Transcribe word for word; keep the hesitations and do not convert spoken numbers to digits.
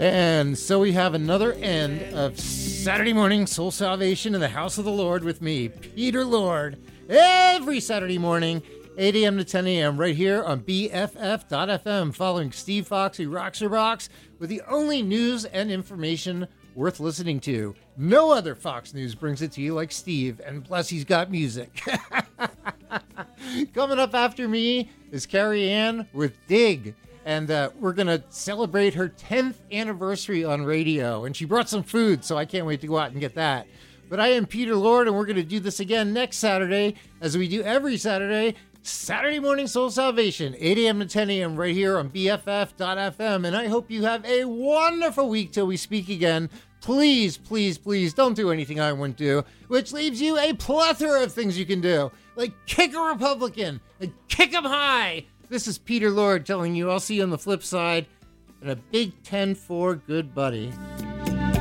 And so we have another end of Saturday morning Soul Salvation in the House of the Lord with me, Peter Lord, every Saturday morning, eight a.m. to ten a.m. right here on B F F dot F M, following Steve Fox, who rocks her box with the only news and information worth listening to. No other Fox News brings it to you like Steve, and plus he's got music. Coming up after me is Carrie Ann with Dig. And uh, we're going to celebrate her tenth anniversary on radio. And she brought some food, so I can't wait to go out and get that. But I am Peter Lord, and we're going to do this again next Saturday, as we do every Saturday. Saturday morning Soul Salvation, eight a.m. to ten a.m. right here on B F F dot F M. And I hope you have a wonderful week till we speak again. Please, please, please don't do anything I wouldn't do, which leaves you a plethora of things you can do, like kick a Republican and kick them high. This is Peter Lord telling you I'll see you on the flip side, and a Big Ten for good buddy.